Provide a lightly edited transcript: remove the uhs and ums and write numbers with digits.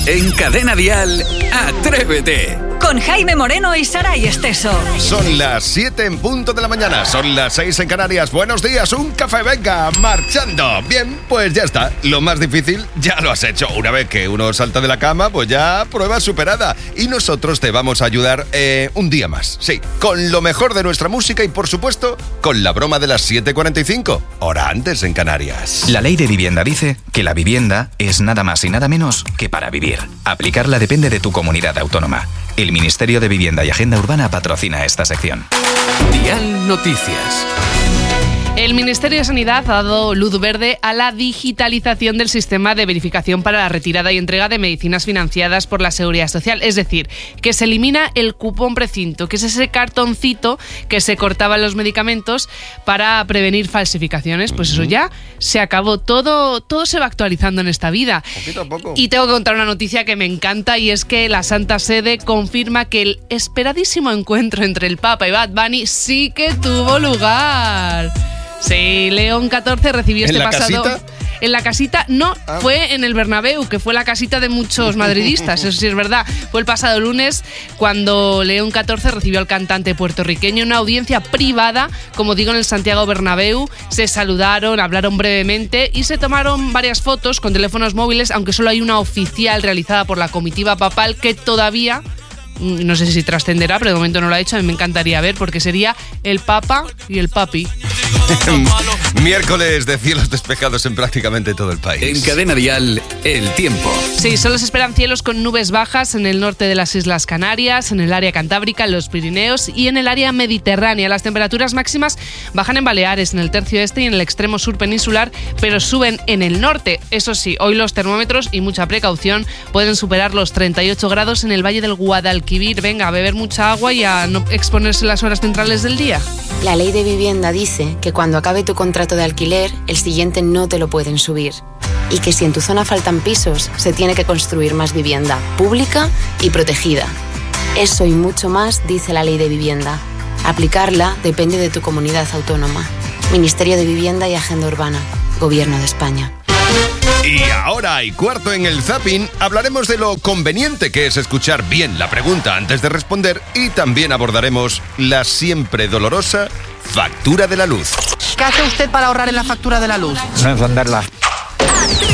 En Cadena Dial, Atrévete. Con Jaime Moreno y Saray Esteso. Son las 7 en punto de la mañana, son las 6 en Canarias. Buenos días, un café, venga, marchando. Bien, pues ya está. Lo más difícil ya lo has hecho. Una vez que uno salta de la cama, pues ya prueba superada. Y nosotros te vamos a ayudar un día más. Sí, con lo mejor de nuestra música y, por supuesto, con la broma de las 7:45, hora antes en Canarias. La ley de vivienda dice que la vivienda es nada más y nada menos que para vivir. Aplicarla depende de tu comunidad autónoma. El Ministerio de Vivienda y Agenda Urbana patrocina esta sección. Dial Noticias. El Ministerio de Sanidad ha dado luz verde a la digitalización del sistema de verificación para la retirada y entrega de medicinas financiadas por la Seguridad Social. Es decir, que se elimina el cupón precinto, que es ese cartoncito que se cortaba en los medicamentos para prevenir falsificaciones. Pues eso ya se acabó. Todo se va actualizando en esta vida. Poquito a poco. Y tengo que contar una noticia que me encanta, y es que la Santa Sede confirma que el esperadísimo encuentro entre el Papa y Bad Bunny sí que tuvo lugar. Sí, León XIV recibió este pasado... ¿Casita? En la casita, no, fue en el Bernabéu, que fue la casita de muchos madridistas, eso sí es verdad. Fue el pasado lunes cuando León XIV recibió al cantante puertorriqueño en una audiencia privada, como digo, en el Santiago Bernabéu. Se saludaron, hablaron brevemente y se tomaron varias fotos con teléfonos móviles, aunque solo hay una oficial realizada por la comitiva papal que todavía... no sé si trascenderá, pero de momento no lo ha hecho. A mí me encantaría ver, porque sería el Papa y el Papi. Miércoles de cielos despejados en prácticamente todo el país. En Cadena Dial, el tiempo. Sí, solo se esperan cielos con nubes bajas en el norte de las Islas Canarias, en el área cantábrica, en los Pirineos y en el área mediterránea. Las temperaturas máximas bajan en Baleares, en el tercio este y en el extremo sur peninsular, pero suben en el norte. Eso sí, hoy los termómetros, y mucha precaución, pueden superar los 38 grados en el Valle del Guadalquivir. Venga, a beber mucha agua y a no exponerse las horas centrales del día. La ley de vivienda dice que cuando acabe tu contrato de alquiler, el siguiente no te lo pueden subir. Y que si en tu zona faltan pisos, se tiene que construir más vivienda, pública y protegida. Eso y mucho más dice la ley de vivienda. Aplicarla depende de tu comunidad autónoma. Ministerio de Vivienda y Agenda Urbana. Gobierno de España. Y ahora, y cuarto en el zapping, hablaremos de lo conveniente que es escuchar bien la pregunta antes de responder, y también abordaremos la siempre dolorosa factura de la luz. ¿Qué hace usted para ahorrar en la factura de la luz? No encenderla.